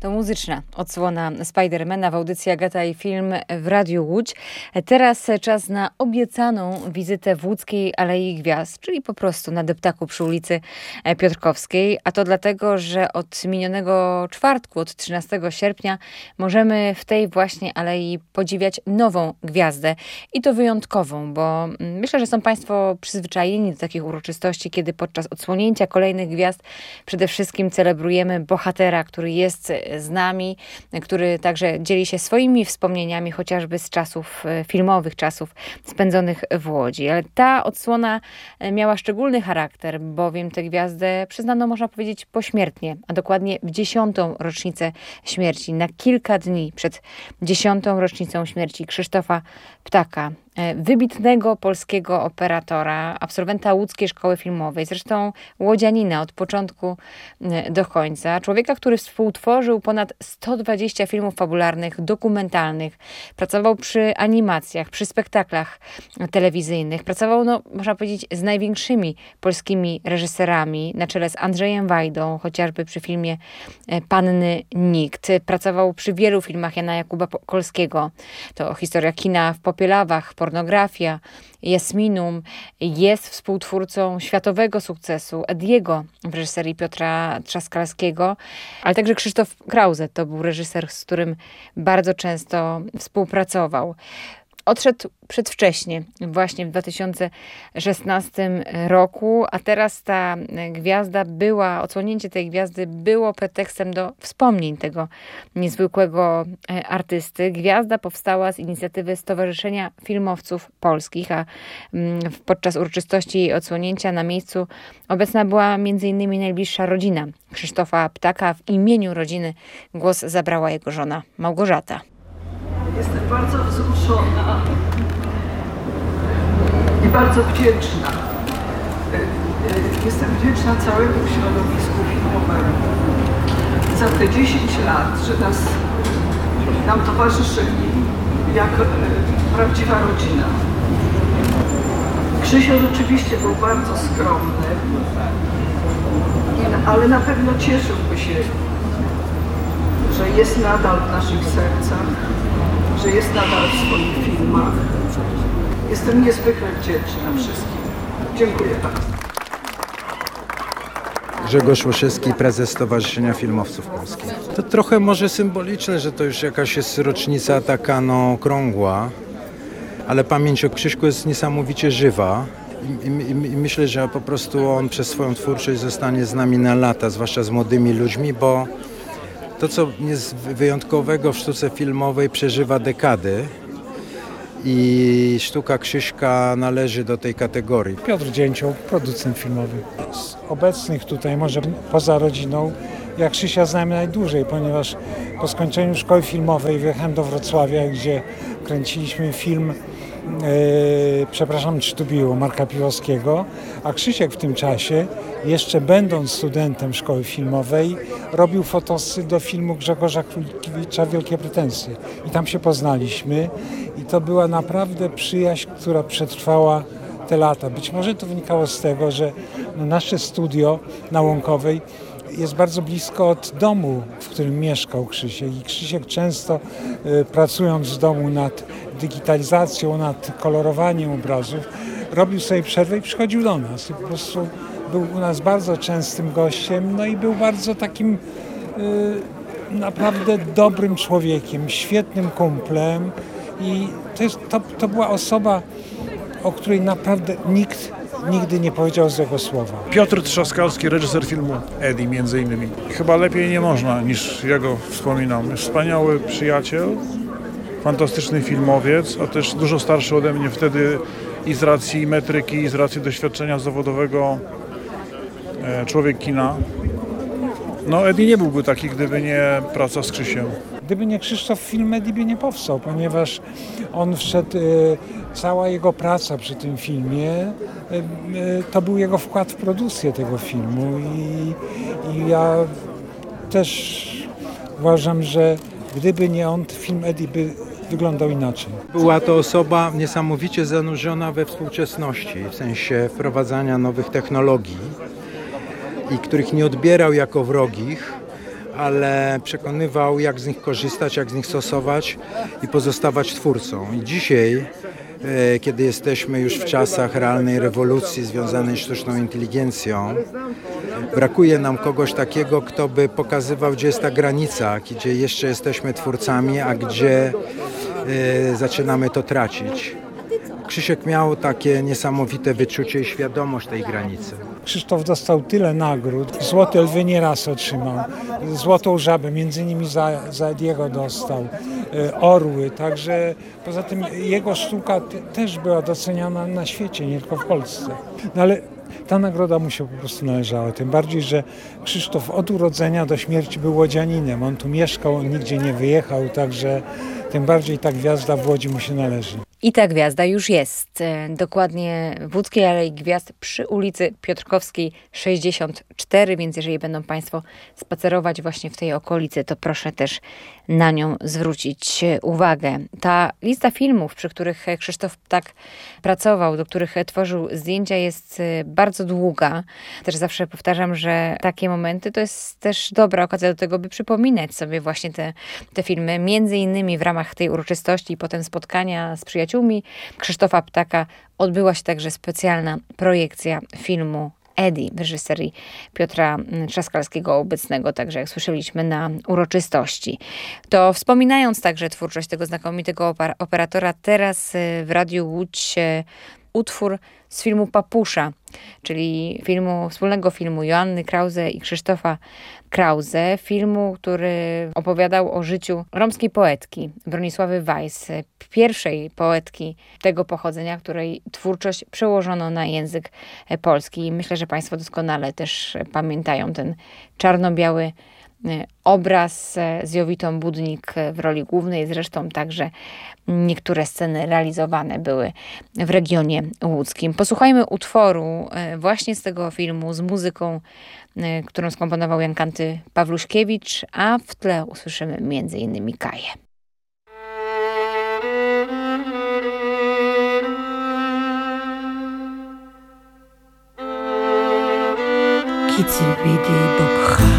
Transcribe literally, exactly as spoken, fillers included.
To muzyczna odsłona Spidermana w audycji Agata i Film w Radiu Łódź. Teraz czas na obiecaną wizytę w łódzkiej Alei Gwiazd, czyli po prostu na deptaku przy ulicy Piotrkowskiej. A to dlatego, że od minionego czwartku, od trzynastego sierpnia, możemy w tej właśnie alei podziwiać nową gwiazdę. I to wyjątkową, bo myślę, że są Państwo przyzwyczajeni do takich uroczystości, kiedy podczas odsłonięcia kolejnych gwiazd przede wszystkim celebrujemy bohatera, który jest z nami, który także dzieli się swoimi wspomnieniami, chociażby z czasów filmowych, czasów spędzonych w Łodzi. Ale ta odsłona miała szczególny charakter, bowiem tę gwiazdę przyznano, można powiedzieć, pośmiertnie, a dokładnie w dziesiątą rocznicę śmierci, na kilka dni przed dziesiątą rocznicą śmierci Krzysztofa Ptaka, wybitnego polskiego operatora, absolwenta Łódzkiej Szkoły Filmowej, zresztą łodzianina od początku do końca. Człowieka, który współtworzył ponad sto dwadzieścia filmów fabularnych, dokumentalnych. Pracował przy animacjach, przy spektaklach telewizyjnych. Pracował, no, można powiedzieć, z największymi polskimi reżyserami, na czele z Andrzejem Wajdą, chociażby przy filmie Panny Nikt. Pracował przy wielu filmach Jana Jakuba Kolskiego. To historia kina w Popielawach, Pornografia, Jasminum. Jest współtwórcą światowego sukcesu Ediego w reżyserii Piotra Trzaskalskiego, ale także Krzysztof Krause to był reżyser, z którym bardzo często współpracował. Odszedł przedwcześnie, właśnie w dwa tysiące szesnastym roku, a teraz ta gwiazda była, odsłonięcie tej gwiazdy było pretekstem do wspomnień tego niezwykłego artysty. Gwiazda powstała z inicjatywy Stowarzyszenia Filmowców Polskich, a podczas uroczystości jej odsłonięcia na miejscu obecna była między innymi najbliższa rodzina Krzysztofa Ptaka. W imieniu rodziny głos zabrała jego żona Małgorzata. Jestem bardzo wzruszona i bardzo wdzięczna. Jestem wdzięczna całemu środowisku filmowemu za te dziesięć lat, że nas, nam towarzyszyli jak prawdziwa rodzina. Krzysio rzeczywiście był bardzo skromny, ale na pewno cieszyłby się, że jest nadal w naszych sercach, że jest nadal w swoich filmach. Jestem niezwykle wdzięczna wszystkim. Dziękuję bardzo. Grzegorz Łoszewski, prezes Stowarzyszenia Filmowców Polskich. To trochę może symboliczne, że to już jakaś jest rocznica taka no okrągła, ale pamięć o Krzyśku jest niesamowicie żywa. I, i, i myślę, że po prostu on przez swoją twórczość zostanie z nami na lata, zwłaszcza z młodymi ludźmi, bo to, co jest wyjątkowego w sztuce filmowej, przeżywa dekady i sztuka Krzyśka należy do tej kategorii. Piotr Dzięcioł, producent filmowy. Z obecnych tutaj, może poza rodziną, ja Krzysia znam najdłużej, ponieważ po skończeniu szkoły filmowej wyjechałem do Wrocławia, gdzie kręciliśmy film Yy, przepraszam, czy tu było Marka Piłowskiego, a Krzysiek w tym czasie, jeszcze będąc studentem szkoły filmowej, robił fotosy do filmu Grzegorza Królikiewicza Wielkie pretensje. I tam się poznaliśmy i to była naprawdę przyjaźń, która przetrwała te lata. Być może to wynikało z tego, że no, nasze studio na Łąkowej jest bardzo blisko od domu, w którym mieszkał Krzysiek. I Krzysiek często y, pracując w domu nad digitalizacją, nad kolorowaniem obrazów, robił sobie przerwę i przychodził do nas. I po prostu był u nas bardzo częstym gościem, no i był bardzo takim y, naprawdę dobrym człowiekiem, świetnym kumplem. I to, jest, to, to była osoba, o której naprawdę nikt nigdy nie powiedział złego słowa. Piotr Trzaskalski, reżyser filmu Eddie między innymi. Chyba lepiej nie można niż ja go wspominam. Wspaniały przyjaciel, fantastyczny filmowiec, a też dużo starszy ode mnie wtedy i z racji metryki, i z racji doświadczenia zawodowego e, człowiek kina. No Eddie nie byłby taki, gdyby nie praca z Krzysiem. Gdyby nie Krzysztof, film Eddie by nie powstał, ponieważ on wszedł, y, cała jego praca przy tym filmie, y, y, to był jego wkład w produkcję tego filmu i, i ja też uważam, że gdyby nie on, film Eddie by wyglądał inaczej. Była to osoba niesamowicie zanurzona we współczesności, w sensie wprowadzania nowych technologii i których nie odbierał jako wrogich, ale przekonywał, jak z nich korzystać, jak z nich stosować i pozostawać twórcą. I dzisiaj, kiedy jesteśmy już w czasach realnej rewolucji związanej z sztuczną inteligencją, brakuje nam kogoś takiego, kto by pokazywał, gdzie jest ta granica, gdzie jeszcze jesteśmy twórcami, a gdzie y, zaczynamy to tracić. Krzysiek miał takie niesamowite wyczucie i świadomość tej granicy. Krzysztof dostał tyle nagród. Złote Lwy nieraz otrzymał. Złotą Żabę, między innymi za, za Ediego dostał. Orły, także poza tym jego sztuka t- też była doceniana na świecie, nie tylko w Polsce. No ale ta nagroda mu się po prostu należała. Tym bardziej, że Krzysztof od urodzenia do śmierci był łodzianinem. On tu mieszkał, on nigdzie nie wyjechał, także tym bardziej ta gwiazda w Łodzi mu się należy. I ta gwiazda już jest. Dokładnie w Łódzkiej Alei Gwiazd przy ulicy Piotrkowskiej sześćdziesiąt cztery, więc jeżeli będą Państwo spacerować właśnie w tej okolicy, to proszę też na nią zwrócić uwagę. Ta lista filmów, przy których Krzysztof Ptak pracował, do których tworzył zdjęcia, jest bardzo długa. Też zawsze powtarzam, że takie momenty to jest też dobra okazja do tego, by przypominać sobie właśnie te, te filmy. Między innymi w ramach tej uroczystości i potem spotkania z przyjaciółmi Krzysztofa Ptaka odbyła się także specjalna projekcja filmu Eddie w reżyserii Piotra Trzaskalskiego, obecnego także, jak słyszeliśmy, na uroczystości. To wspominając także twórczość tego znakomitego operatora, teraz w Radiu Łódź utwór z filmu Papusza, czyli filmu, wspólnego filmu Joanny Krause i Krzysztofa Krause, filmu, który opowiadał o życiu romskiej poetki Bronisławy Weiss, pierwszej poetki tego pochodzenia, której twórczość przełożono na język polski. Myślę, że Państwo doskonale też pamiętają ten czarno-biały obraz z Jowitą Budnik w roli głównej. Zresztą także niektóre sceny realizowane były w regionie łódzkim. Posłuchajmy utworu właśnie z tego filmu z muzyką, którą skomponował Jan Kanty Pawluśkiewicz, a w tle usłyszymy między innymi Kaję. Kids in B D Book.